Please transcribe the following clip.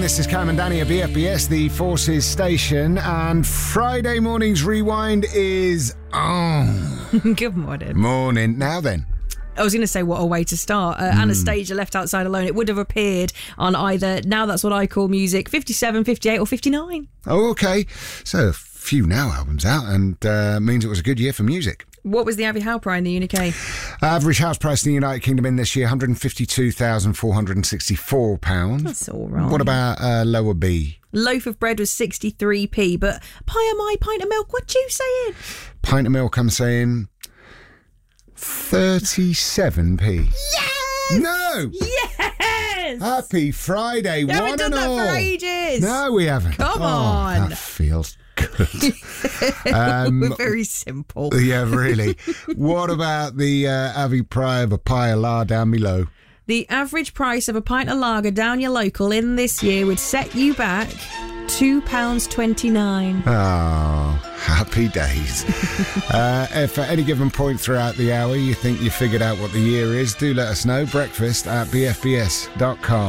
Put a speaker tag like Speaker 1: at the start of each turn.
Speaker 1: This is Cam and Danny at BFBS, the Forces station, and Friday morning's rewind is on.
Speaker 2: Good morning.
Speaker 1: Morning. Now then.
Speaker 2: I was going to say, what a way to start. Anastasia, Left Outside Alone. It would have appeared on either Now That's What I Call Music, 57, 58 or 59.
Speaker 1: Oh, okay. So a few Now albums out, and means it was a good year for music.
Speaker 2: What was the average house price in the UK?
Speaker 1: Average house price in the United Kingdom in this year, £152,464.
Speaker 2: That's all right.
Speaker 1: What about lower B?
Speaker 2: Loaf of bread was 63p, but pint of milk, what you saying?
Speaker 1: Pint of milk, I'm saying 37p.
Speaker 2: Yes!
Speaker 1: No!
Speaker 2: Yes!
Speaker 1: Happy Friday,
Speaker 2: We haven't done that for ages.
Speaker 1: No, we haven't.
Speaker 2: Come on.
Speaker 1: That feels good.
Speaker 2: We're very simple.
Speaker 1: Yeah, really. What about the average price of a pie of lard down below?
Speaker 2: The average price of a pint of lager down your local in this year would set you back £2.29.
Speaker 1: Oh, happy days. If at any given point throughout the hour you think you figured out what the year is, do let us know. Breakfast at bfbs.com.